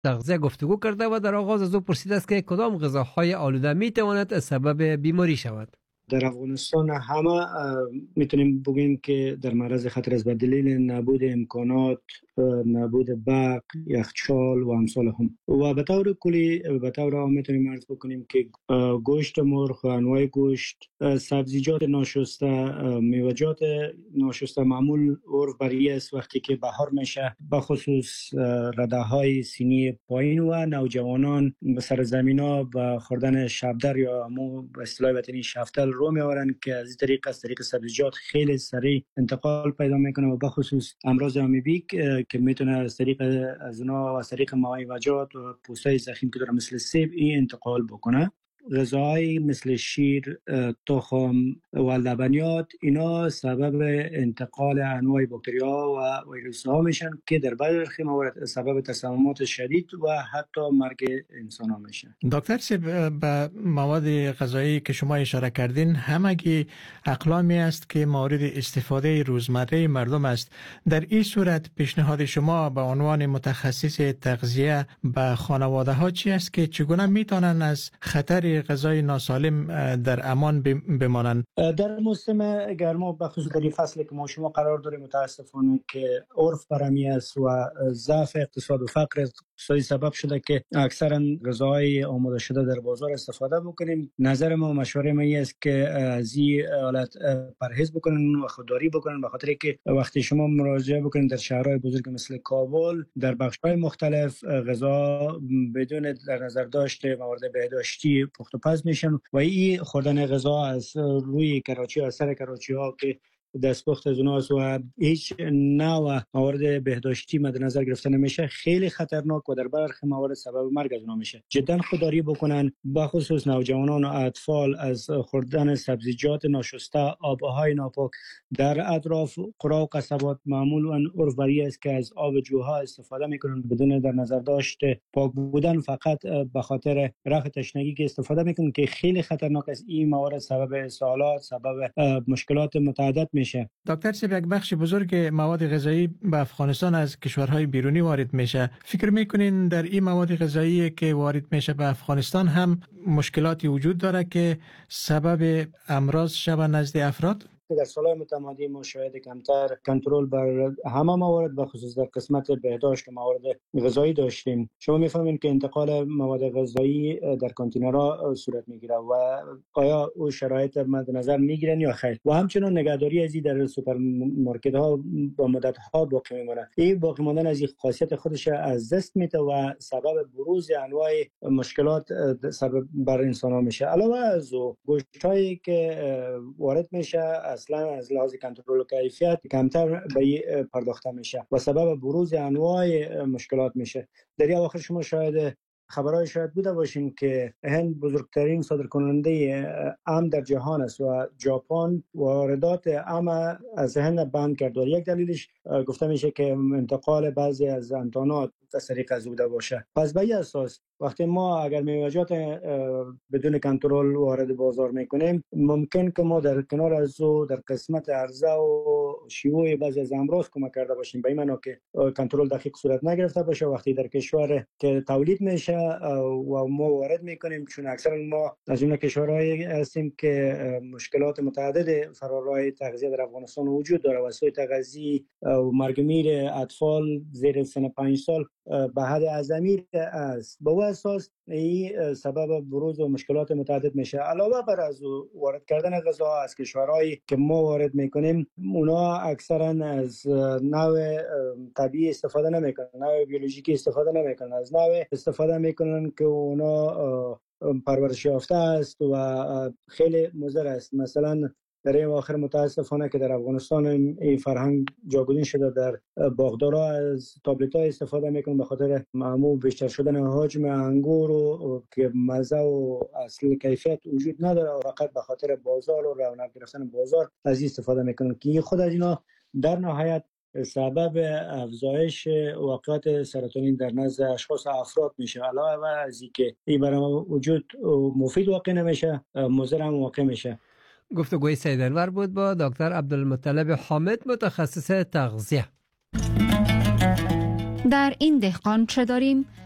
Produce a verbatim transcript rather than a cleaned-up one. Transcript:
تغذیه گفتگو کرده و در آغاز از او پرسیده است که کدام غذاهای آلوده می تواند سبب بیماری شود. در افغانستان همه میتونیم بگیم که در معرض خطر است به دلیل نبود امکانات، نبود برق، یخچال و امثال هم. و به طور کلی به طور عام میتونیم عرض بکنیم که گوشت مرغ، انواع گوشت، سبزیجات ناشسته، میوه‌جات ناشسته معمول عرف بری است وقتی که بهار میشه، به خصوص رده‌های سینی پایین و نوجوانان به سر زمینا به خوردن شبدر یا همون به اصطلاح وطنی شفتل رو میآورن که از این طریق از طریق سبزیجات خیلی سریع انتقال پیدا میکنه و به خصوص امراض آمیبیک که میتونه از طریق از اونا و از طریق میوه‌جات و پوستای زخیم که داره مثل سیب این انتقال بکنه. غذاهای مثل شیر، تخم و لبنیات اینا سبب انتقال انواع باکتری‌ها و ویروس‌ها میشن که در برخی موارد سبب تسممات شدید و حتی مرگ انسان‌ها میشن. دکتر سیب، به مواد غذایی که شما اشاره کردین همگی اقلامی است که مورد استفاده روزمره مردم است. در این صورت پیشنهاد شما به عنوان متخصص تغذیه به خانواده ها چی است که چگونه میتونن از خطر غذای ناسالم در امان بمانند؟ در موسم گرما بخصوص در فصل که ما شما قرار داریم متاسفانه که عرف برمی است و ضعف اقتصاد و فقر اقتصادی سبب شده که اکثرا غذاهای آماده شده در بازار استفاده بکنیم. نظر ما و مشوره ما است که از این حالت پرهیز بکنن و خودداری بکنن، به خاطر که وقتی شما مراجعه بکنید در شهرهای بزرگ مثل کابل در بخش‌های مختلف غذا بدون در نظر داشته موارد بهداشتی پخت و پز میشن و این خوردن غذا از روی کراچی و سر کراچی ها که دستپخت از اوناست و هیچ نوع موارد بهداشتی مد نظر گرفته نمیشه، خیلی خطرناک و در برخی موارد سبب مرگ از اونها میشه. جدا خودداری بکنن، به خصوص نوجوانان و اطفال، از خوردن سبزیجات ناشسته، آبهای ناپاک در اطراف قرى و قصبات. معمولا عرف بری است که از آب جوها استفاده میکنن بدون در نظر داشته پاک بودن، فقط به خاطر رفع تشنگی که استفاده میکنن که خیلی خطرناک است. این موارد سبب اسهالات، سبب مشکلات متعدد میشه. دکتر سیب، یک بخش بزرگ مواد غذایی به افغانستان از کشورهای بیرونی وارد میشه. فکر میکنین در این مواد غذایی که وارد میشه به افغانستان هم مشکلاتی وجود داره که سبب امراض شود نزد افراد؟ در سالهای متمادی ما شاید کمتر کنترل بر همه موارد به خصوص در قسمت بهداشت و موارد غذایی داشتیم. شما میفهمین که انتقال مواد غذایی در کانتینرها صورت میگیره و آیا او شرایط مد نظر میگیرن یا خیر، و همچنین نگهداری از این در سوپرمارکت ها با مدت ها باقی میمونه. این باقی ماندن از این خاصیت خودش از دست میده و سبب بروز انواع مشکلات سبب بر انسان ها میشه. علاوه از او گوشتایی که وارد میشه اصلا از لحاظ کنترل و کیفیت کمتر به پرداخته میشه و سبب بروز انواع مشکلات میشه. در این اواخر شما شاید خبرهای شاید بوده باشین که هند بزرگترین صادرکننده ام در جهان است و ژاپن واردات ام از هند بند کرد و یک دلیلش گفته میشه که انتقال بعضی از امکانات از طریق از بوده باشه. پس به این اساس وقتی ما اگر میوه‌جات بدون کنترل وارد بازار میکنیم، ممکن که ما در کنار از او در قسمت عرضه و شیوه بعضی از امراض کمک کرده باشیم، به این معنی که کنترل دقیق صورت نگرفته باشه. وقتی در کشور که تولید میشه و ما وارد میکنیم، چون اکثر ما از اون کشورهایی هستیم که مشکلات متعدد فرارای تغذیه در افغانستان وجود داره و سوء تغذیه و مرگ میر اطفال زیر سن پنج سال به حد اعظمی است. به این اساس این سبب بروز و مشکلات متعدد میشه. علاوه بر از وارد کردن غذا از کشورهایی که ما وارد میکنیم، اونا اکثرا از نوع طبیعی استفاده نمیکنن، نوع بیولوژیکی استفاده نمیکنن، از نوع استفاده میکنن که اونا پرورش یافته است و خیلی مضر است. مثلا در این آخر متاسفانه که در افغانستان این فرهنگ جاگزین شده، در باغدارا از تابلت ها استفاده میکنن به خاطر معمول بیشتر شدن حجم انگور و که مزه و اصل کیفیت وجود نداره و فقط به خاطر بازار و رونق گرفتن بازار از این استفاده میکنن که خود از اینا در نهایت سبب افزایش واقعات سرطانی در نزد اشخاص افراد میشه. علاوه از اینکه این برای وجود مفید واقع نمیشه، مضر هم واقع میشه. گفتگوی سید انور بود با دکتر عبدالمطلب حامد، متخصص تغذیه. در این دهقان چه داریم؟